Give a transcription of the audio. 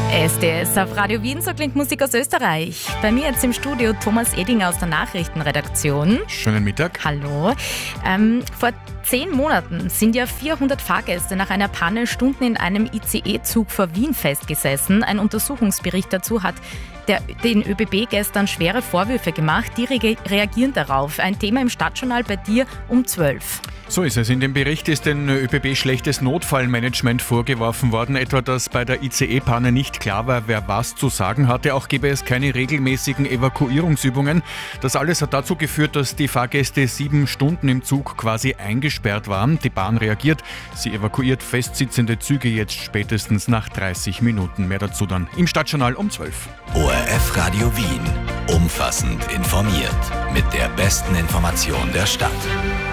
SDS auf Radio Wien, so klingt Musik aus Österreich. Bei mir jetzt im Studio Thomas Edinger aus der Nachrichtenredaktion. Schönen Mittag. Hallo. Vor 10 Monaten sind ja 400 Fahrgäste nach einer Panne Stunden in einem ICE-Zug vor Wien festgesessen. Ein Untersuchungsbericht dazu hat den ÖBB gestern schwere Vorwürfe gemacht. Die reagieren darauf. Ein Thema im Stadtjournal bei dir um 12. So ist es. In dem Bericht ist den ÖBB schlechtes Notfallmanagement vorgeworfen worden, etwa dass bei der ICE-Panne nicht klar war, wer was zu sagen hatte. Auch gäbe es keine regelmäßigen Evakuierungsübungen. Das alles hat dazu geführt, dass die Fahrgäste 7 Stunden im Zug quasi eingesperrt waren. Die Bahn reagiert. Sie evakuiert festsitzende Züge jetzt spätestens nach 30 Minuten. Mehr dazu dann im Stadtjournal um 12. ORF Radio Wien. Umfassend informiert. Mit der besten Information der Stadt.